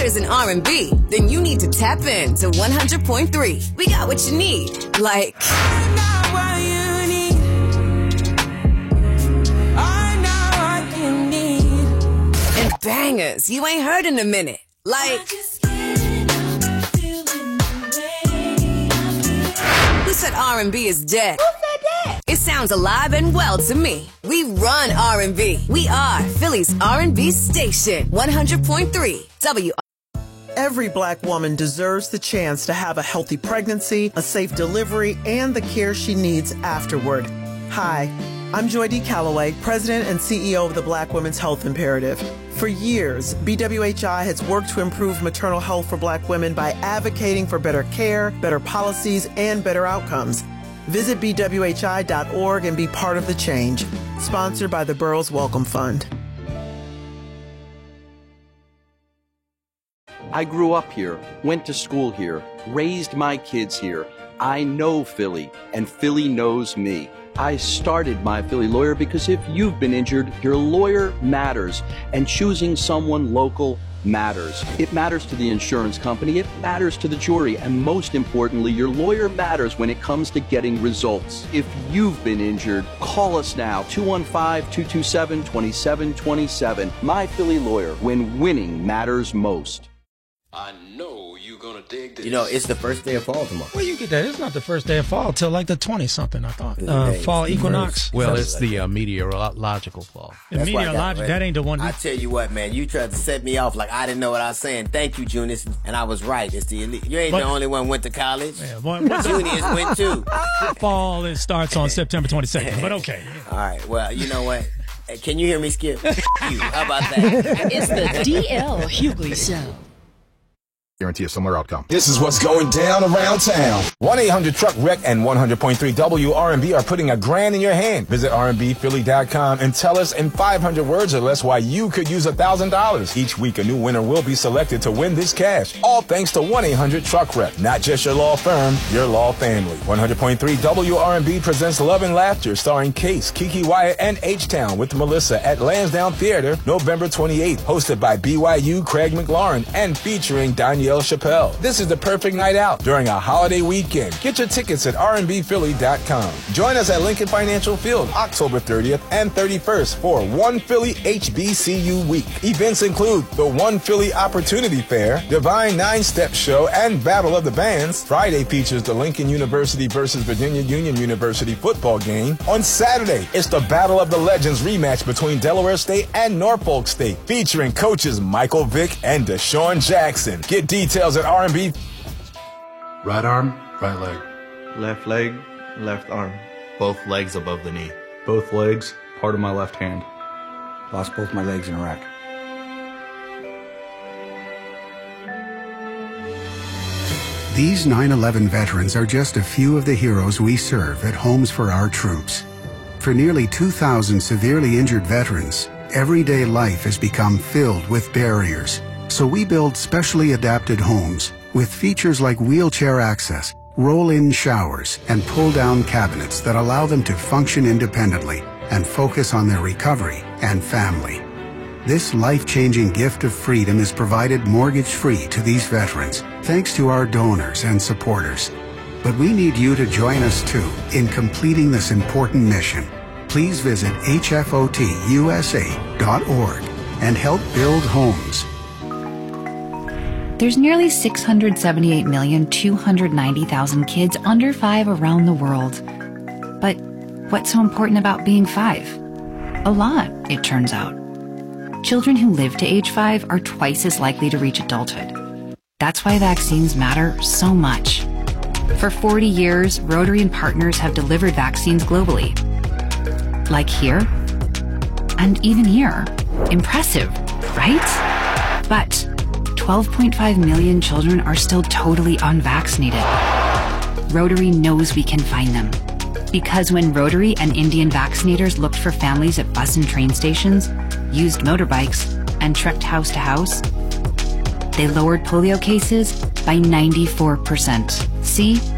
is an R&B, then you need to tap in to 100.3. We got what you need, like I know what you need. I know what you need. And bangers you ain't heard in a minute, like who said R&B is dead? Who said that? It sounds alive and well to me. We run R&B. We are Philly's R&B station, 100.3 W. Every Black woman deserves the chance to have a healthy pregnancy, a safe delivery, and the care she needs afterward. Hi, I'm Joy D. Calloway, President and CEO of the Black Women's Health Imperative. For years, BWHI has worked to improve maternal health for Black women by advocating for better care, better policies, and better outcomes. Visit bwhi.org and be part of the change. Sponsored by the Burroughs Welcome Fund. I grew up here, went to school here, raised my kids here. I know Philly, and Philly knows me. I started My Philly Lawyer because if you've been injured, your lawyer matters, and choosing someone local matters. It matters to the insurance company, it matters to the jury, and most importantly, your lawyer matters when it comes to getting results. If you've been injured, call us now, 215-227-2727. My Philly Lawyer, when winning matters most. I know you're gonna dig this. You know, it's the first day of fall tomorrow. Well, you get that. It's not the first day of fall till like the 20-something, I thought. Fall equinox. Well, it's the meteorological fall. The meteorological, that ain't the one. I tell you what, man, you tried to set me off like I didn't know what I was saying. Thank you, Junius. And I was right. It's the elite. You ain't the only one went to college. Yeah, Junius went too. Fall, it starts on September 22nd, but okay. All right, well, you know what? Can you hear me, Skip? You. How about that? It's the DL Hughley Show. Guarantee a similar outcome. This is what's going down around town. 1-800-TRUCK-WRECK and 100.3 WRMB are putting $1,000 in your hand. Visit rmbphilly.com and tell us in 500 words or less why you could use $1,000. Each week, a new winner will be selected to win this cash. All thanks to 1-800-TRUCK-WRECK. Not just your law firm, your law family. 100.3 WRMB presents Love and Laughter, starring Case, Kiki Wyatt, and H-Town with Melissa at Lansdowne Theater, November 28th. Hosted by BYU Craig McLaurin and featuring Danielle Chappelle. This is the perfect night out during a holiday weekend. Get your tickets at rmbphilly.com. Join us at Lincoln Financial Field October 30th and 31st for One Philly HBCU Week. Events include the One Philly Opportunity Fair, Divine 9-Step Show, and Battle of the Bands. Friday features the Lincoln University versus Virginia Union University football game. On Saturday, it's the Battle of the Legends rematch between Delaware State and Norfolk State, featuring coaches Michael Vick and Deshaun Jackson. Get details at R&B. Right arm, right leg. Left leg, left arm. Both legs above the knee. Both legs, part of my left hand. Lost both my legs in Iraq. These 9/11 veterans are just a few of the heroes we serve at Homes for Our Troops. For nearly 2,000 severely injured veterans, everyday life has become filled with barriers. So we build specially adapted homes with features like wheelchair access, roll-in showers, and pull-down cabinets that allow them to function independently and focus on their recovery and family. This life-changing gift of freedom is provided mortgage-free to these veterans, thanks to our donors and supporters. But we need you to join us too in completing this important mission. Please visit hfotusa.org and help build homes. There's nearly 678,290,000 kids under 5 around the world. But what's so important about being 5? A lot, it turns out. Children who live to age 5 are twice as likely to reach adulthood. That's why vaccines matter so much. For 40 years, Rotary and partners have delivered vaccines globally. Like here, and even here. Impressive, right? But 12.5 million children are still totally unvaccinated. Rotary knows we can find them. Because when Rotary and Indian vaccinators looked for families at bus and train stations, used motorbikes, and trekked house to house, they lowered polio cases by 94%. See?